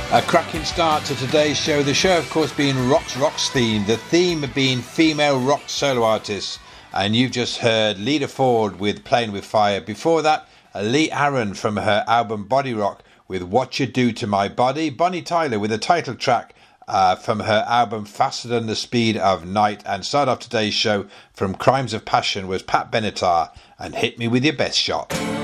A cracking start to today's show. The show, of course, being Rocks themed. The theme being female rock solo artists. And you've just heard Lita Ford with Playing With Fire. Before that, Lee Aaron from her album Body Rock with What You Do To My Body. Bonnie Tyler with a title track from her album Faster Than the Speed of Night. And start off today's show from Crimes of Passion was Pat Benatar and Hit Me With Your Best Shot.